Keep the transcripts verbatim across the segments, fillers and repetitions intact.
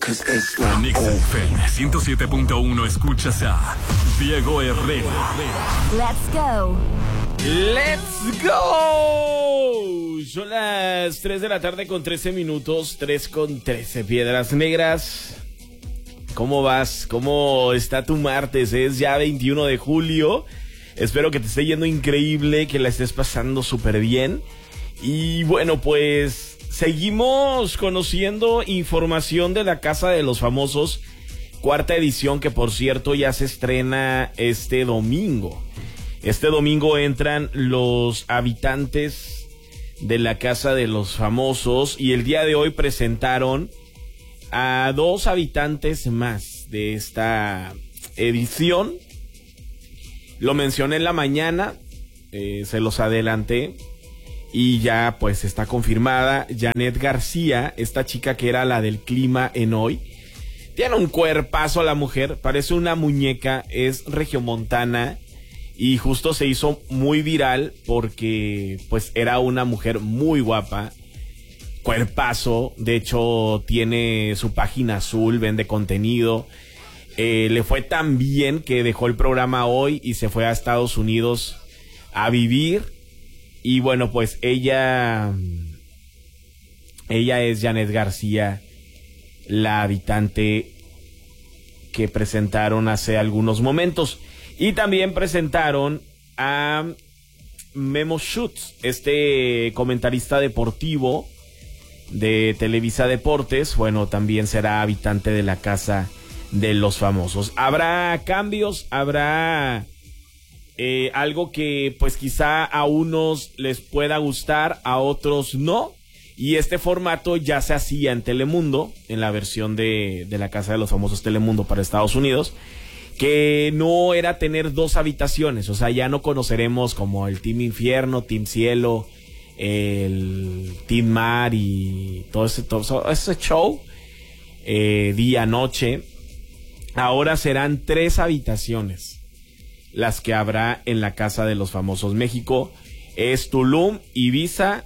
En X F M ciento siete punto uno escuchas a Diego Herrera. Let's go. Let's go. Son las tres de la tarde con trece minutos, tres con trece. Piedras Negras. ¿Cómo vas? ¿Cómo está tu martes? Es ya veintiuno de julio. Espero que te esté yendo increíble, que la estés pasando súper bien. Y bueno, pues seguimos conociendo información de la Casa de los Famosos, cuarta edición, que por cierto ya se estrena este domingo. Este domingo entran los habitantes de la Casa de los Famosos y el día de hoy presentaron a dos habitantes más de esta edición. Lo mencioné en la mañana, eh, se los adelanté y ya pues está confirmada. Janet García, esta chica que era la del clima en Hoy, tiene un cuerpazo la mujer, parece una muñeca, es regiomontana y justo se hizo muy viral porque pues era una mujer muy guapa, cuerpazo. De hecho tiene su página azul, vende contenido. Eh, le fue tan bien que dejó el programa Hoy y se fue a Estados Unidos a vivir. Y bueno, pues ella, ella es Janet García, la habitante que presentaron hace algunos momentos. Y también presentaron a Memo Schutz, este comentarista deportivo de Televisa Deportes. Bueno, también será habitante de la Casa de los Famosos. Habrá cambios, habrá eh, algo que pues quizá a unos les pueda gustar, a otros no. Y este formato ya se hacía en Telemundo, en la versión de, de la Casa de los Famosos Telemundo para Estados Unidos, que no era tener dos habitaciones. O sea, ya no conoceremos como el Team Infierno, Team Cielo, el Team Mar y todo ese, todo ese show, eh, día, noche. Ahora serán tres habitaciones las que habrá en la Casa de los Famosos. México es Tulum, Ibiza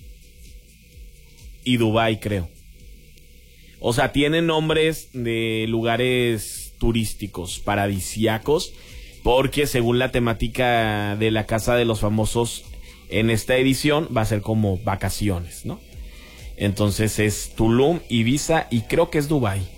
y Dubái, creo. O sea, tienen nombres de lugares turísticos, paradisíacos, porque según la temática de la Casa de los Famosos en esta edición va a ser como vacaciones, ¿no? Entonces es Tulum, Ibiza y creo que es Dubái.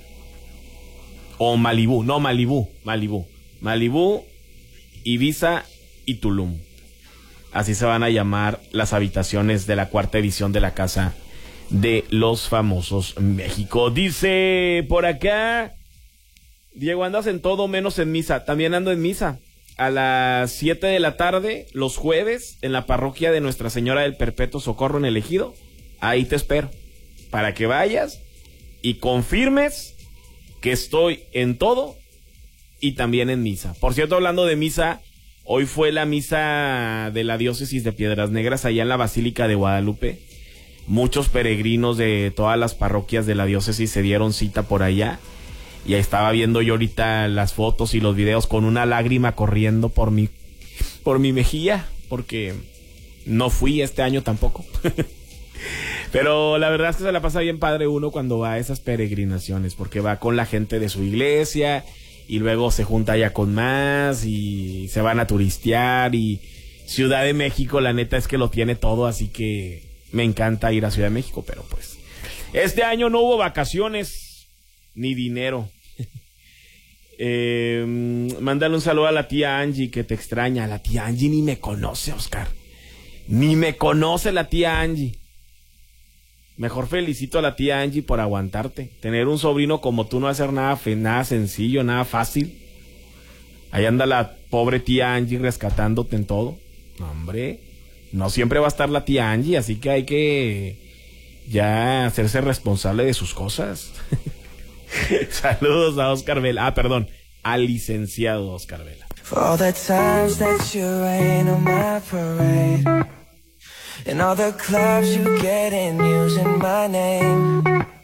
O Malibú, no, Malibú, Malibú. Malibú, Ibiza y Tulum. Así se van a llamar las habitaciones de la cuarta edición de la Casa de los Famosos México. Dice por acá, Diego, andas en todo menos en misa. También ando en misa. A las siete de la tarde, los jueves, en la parroquia de Nuestra Señora del Perpetuo Socorro en el Ejido. Ahí te espero, para que vayas y confirmes que estoy en todo y también en misa. Por cierto, hablando de misa, hoy fue la misa de la diócesis de Piedras Negras allá en la Basílica de Guadalupe. Muchos peregrinos de todas las parroquias de la diócesis se dieron cita por allá. Y ahí estaba viendo yo ahorita las fotos y los videos con una lágrima corriendo por mi, por mi mejilla, porque no fui este año tampoco. Pero la verdad es que se la pasa bien padre uno cuando va a esas peregrinaciones, porque va con la gente de su iglesia y luego se junta ya con más y se van a turistear. Y Ciudad de México, la neta es que lo tiene todo, así que me encanta ir a Ciudad de México, pero pues este año no hubo vacaciones ni dinero. eh, mándale un saludo a la tía Angie, que te extraña. La tía Angie ni me conoce, Oscar, ni me conoce la tía Angie. Mejor felicito a la tía Angie por aguantarte. Tener un sobrino como tú no va a ser nada, nada sencillo, nada fácil. Ahí anda la pobre tía Angie rescatándote en todo. No, hombre, no siempre va a estar la tía Angie, así que hay que ya hacerse responsable de sus cosas. Saludos a Oscar Vela. Ah, perdón, al licenciado Oscar Vela. For all the times that you rain on my parade, and all the clubs you get in using my name.